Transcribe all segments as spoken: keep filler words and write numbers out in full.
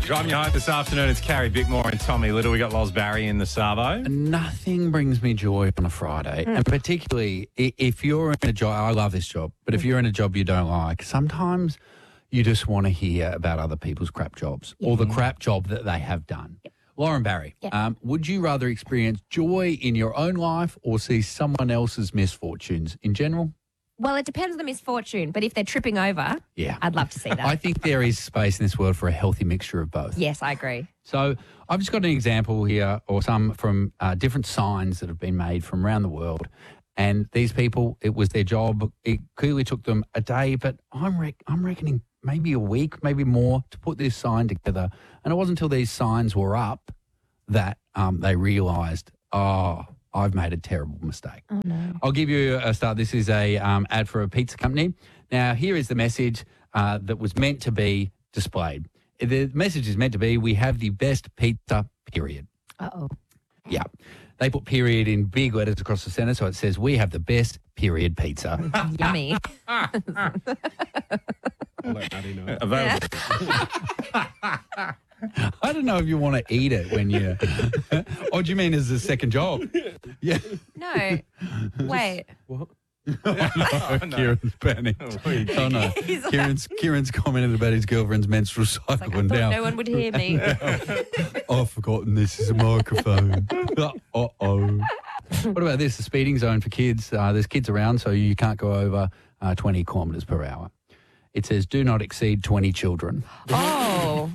Driving you home this afternoon, it's Carrie Bickmore and Tommy Little. We got Loz Barry in the Savo. Nothing brings me joy on a Friday, mm. and particularly if you're in a job, I love this job, but if you're in a job you don't like, sometimes you just want to hear about other people's crap jobs yeah. or the crap job that they have done. Yep. Lauren Barry, yep. um, would you rather experience joy in your own life or see someone else's misfortunes in general? Well, it depends on the misfortune, but if they're tripping over, yeah. I'd love to see that. I think there is space in this world for a healthy mixture of both. Yes, I agree. So I've just got an example here, or some from uh, different signs that have been made from around the world. And these people, it was their job. It clearly took them a day, but I'm rec- I'm reckoning maybe a week, maybe more, to put this sign together. And it wasn't until these signs were up that um, they realised, oh, I've made a terrible mistake. Oh, no. I'll give you a start. This is a um, ad for a pizza company. Now, here is the message uh, that was meant to be displayed. The message is meant to be, we have the best pizza, period. Uh-oh. Yeah. They put period in big letters across the centre, so it says, we have the best, period, pizza. Yummy. I'll let Maddie know. Available. Yeah. I don't know if you want to eat it when you... Or do you mean as a second job? Yeah. No. Wait. What? Oh, no, no. Kieran's panicked. Oh, no. Kieran's, Kieran's commented about his girlfriend's menstrual cycle. Like, I and thought now, no one would hear me. I've forgotten this is a microphone. Uh-oh. What about this? The speeding zone for kids. Uh, there's kids around, so you can't go over uh, twenty kilometres per hour. It says, do not exceed twenty children. Oh.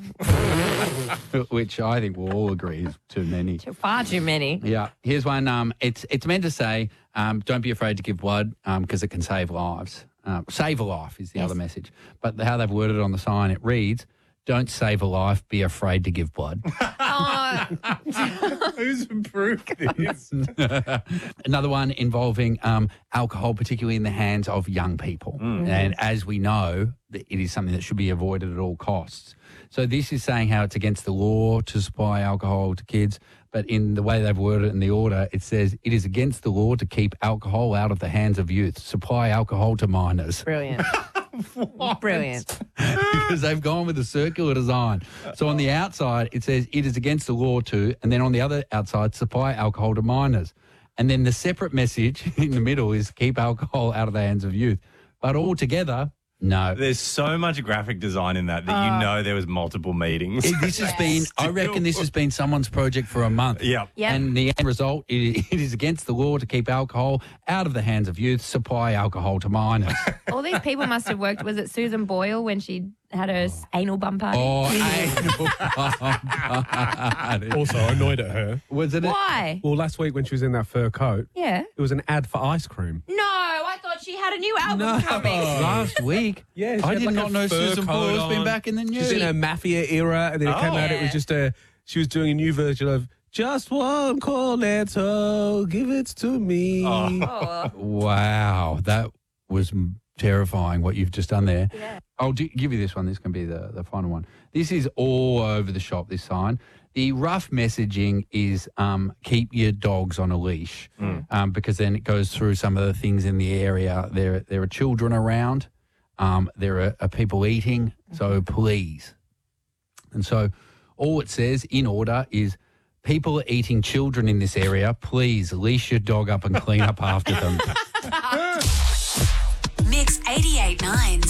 Which I think we'll all agree is too many. Too far too many. Yeah. Here's one. Um, it's it's meant to say, um, don't be afraid to give blood because um, it can save lives. Um, save a life is the yes. other message. But how they've worded it on the sign, it reads, don't save a life, be afraid to give blood. Oh. Who's improved this? Another one involving um, alcohol, particularly in the hands of young people. Mm. And as we know, it is something that should be avoided at all costs. So this is saying how it's against the law to supply alcohol to kids, but in the way they've worded it in the order, it says it is against the law to keep alcohol out of the hands of youth. Supply alcohol to minors. Brilliant. Brilliant. Because they've gone with a circular design. So on the outside, it says it is against the law to, and then on the other outside, supply alcohol to minors. And then the separate message in the middle is keep alcohol out of the hands of youth. But all together, no. There's so much graphic design in that that uh, you know there was multiple meetings. It, this has been, I reckon this has been someone's project for a month. Yeah. Yep. And the end result, it, it is against the law to keep alcohol out of the hands of youth, supply alcohol to minors. All these people must have worked. Was it Susan Boyle when she had her oh. anal bum party? Oh, anal bum party. Also annoyed at her. Was it? Why? A, well, last week when she was in that fur coat, yeah, it was an ad for ice cream. No, I thought she had a new album no. coming. Last week? Yeah, I did like not know Susan Boyle's been back in the news. She's in her Mafia era, and then it oh, came out, yeah. it was just a, she was doing a new version of Just One Cornetto, Give It To Me. Oh. Wow, that was terrifying what you've just done there. Yeah. I'll do, give you this one. This can be the, the final one. This is all over the shop, this sign. The rough messaging is um, keep your dogs on a leash mm. um, because then it goes through some of the things in the area. There, there are children around. Um, there are, are people eating, so please. And so all it says in order is people are eating children in this area. Please leash your dog up and clean up after them. Mix eighty-eight point nine's